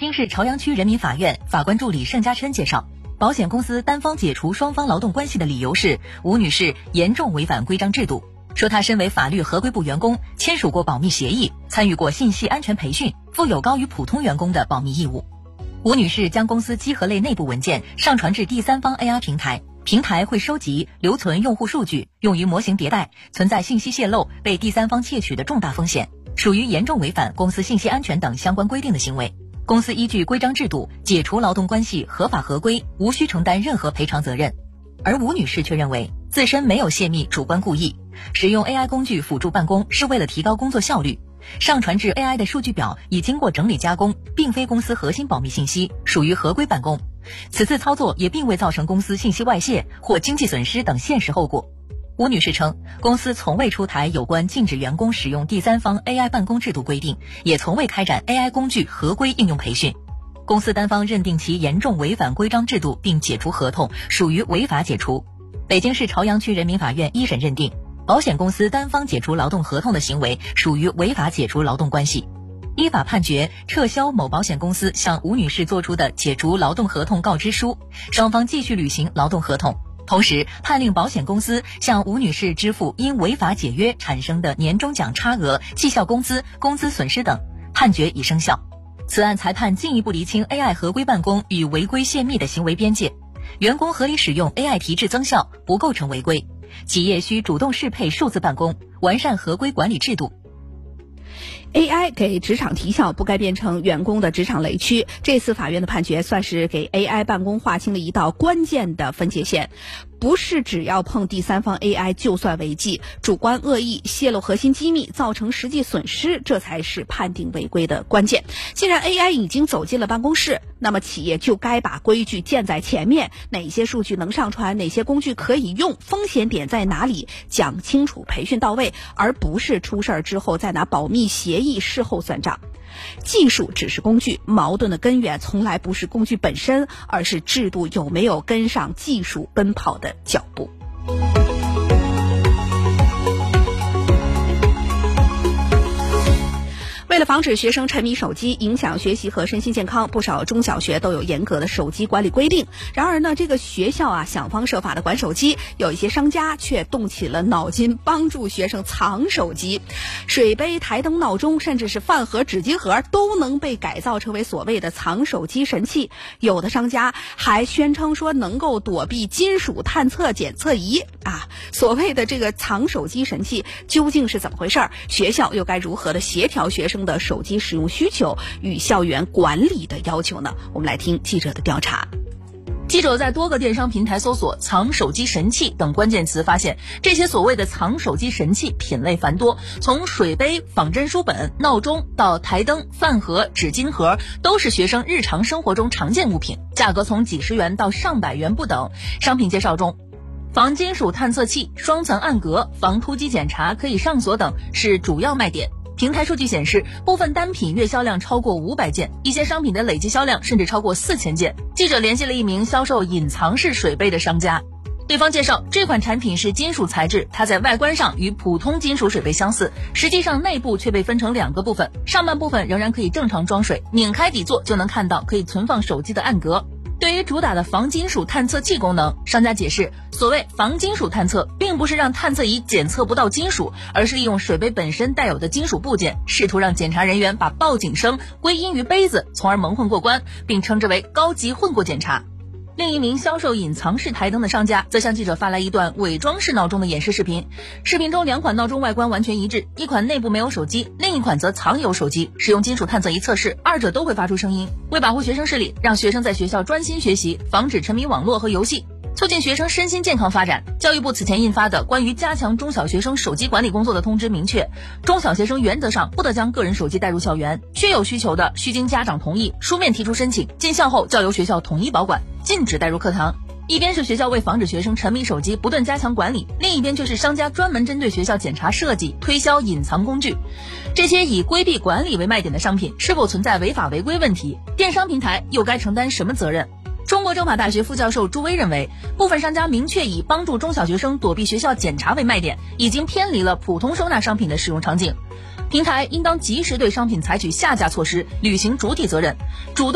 京市朝阳区人民法院法官助理盛家琛介绍，保险公司单方解除双方劳动关系的理由是吴女士严重违反规章制度，说她身为法律合规部员工，签署过保密协议，参与过信息安全培训，负有高于普通员工的保密义务。吴女士将公司稽核类内部文件上传至第三方 AI 平台，平台会收集、留存用户数据，用于模型迭代，存在信息泄露、被第三方窃取的重大风险，属于严重违反公司信息安全等相关规定的行为。公司依据规章制度解除劳动关系合法合规，无需承担任何赔偿责任。而吴女士却认为自身没有泄密主观故意，使用 AI 工具辅助办公是为了提高工作效率，上传至 AI 的数据表已经过整理加工，并非公司核心保密信息，属于合规办公。此次操作也并未造成公司信息外泄或经济损失等现实后果。吴女士称，公司从未出台有关禁止员工使用第三方 AI 办公制度规定，也从未开展 AI 工具合规应用培训。公司单方认定其严重违反规章制度并解除合同，属于违法解除。北京市朝阳区人民法院一审认定，保险公司单方解除劳动合同的行为属于违法解除劳动关系，依法判决撤销某保险公司向吴女士作出的解除劳动合同告知书，双方继续履行劳动合同，同时判令保险公司向吴女士支付因违法解约产生的年终奖差额、绩效工资、工资损失等，判决已生效。此案裁判进一步厘清 AI 合规办公与违规泄密的行为边界，员工合理使用 AI 提质增效，不构成违规。企业需主动适配数字办公，完善合规管理制度。 AI 给职场提效，不该变成员工的职场雷区。这次法院的判决算是给 AI 办公划清了一道关键的分界线，不是只要碰第三方 AI 就算违纪，主观恶意泄露核心机密造成实际损失，这才是判定违规的关键。既然 AI 已经走进了办公室，那么企业就该把规矩建在前面，哪些数据能上传，哪些工具可以用，风险点在哪里，讲清楚，培训到位，而不是出事之后再拿保密协议事后算账。技术只是工具，矛盾的根源从来不是工具本身，而是制度有没有跟上技术奔跑的脚步。为了防止学生沉迷手机影响学习和身心健康，不少中小学都有严格的手机管理规定。然而呢，这个学校想方设法的管手机，有一些商家却动起了脑筋，帮助学生藏手机。水杯、台灯、闹钟，甚至是饭盒、纸巾盒都能被改造成为所谓的藏手机神器。有的商家还宣称说能够躲避金属探测检测仪所谓的这个藏手机神器究竟是怎么回事？学校又该如何的协调学生的手机使用需求与校园管理的要求呢？我们来听记者的调查。 记者在多个电商平台搜索藏手机神器等关键词，发现这些所谓的藏手机神器品类繁多，从水杯、仿真书本、闹钟到台灯、饭盒、纸巾盒，都是学生日常生活中常见物品，价格从几十元到上百元不等。商品介绍中，防金属探测器、双层暗格、防突击检查、可以上锁等是主要卖点。平台数据显示，部分单品月销量超过500件，一些商品的累计销量甚至超过4000件。记者联系了一名销售隐藏式水杯的商家，对方介绍，这款产品是金属材质，它在外观上与普通金属水杯相似，实际上内部却被分成2个部分，上半部分仍然可以正常装水，拧开底座就能看到可以存放手机的暗格。对于主打的防金属探测器功能，商家解释，所谓防金属探测并不是让探测仪检测不到金属，而是利用水杯本身带有的金属部件，试图让检查人员把报警声归因于杯子，从而蒙混过关，并称之为高级混过检查。另一名销售隐藏式台灯的商家则向记者发来一段伪装式闹钟的演示视频。视频中2款闹钟外观完全一致，一款内部没有手机，另一款则藏有手机，使用金属探测仪测试，二者都会发出声音。为保护学生视力，让学生在学校专心学习，防止沉迷网络和游戏，促进学生身心健康发展，教育部此前印发的关于加强中小学生手机管理工作的通知明确，中小学生原则上不得将个人手机带入校园，确有需求的需经家长同意，书面提出申请，进校后交由学校统一保管，禁止带入课堂。一边是学校为防止学生沉迷手机不断加强管理，另一边却是商家专门针对学校检查设计推销隐藏工具。这些以规避管理为卖点的商品是否存在违法违规问题，电商平台又该承担什么责任？中国政法大学副教授朱威认为，部分商家明确以帮助中小学生躲避学校检查为卖点，已经偏离了普通收纳商品的使用场景。平台应当及时对商品采取下架措施，履行主体责任，主动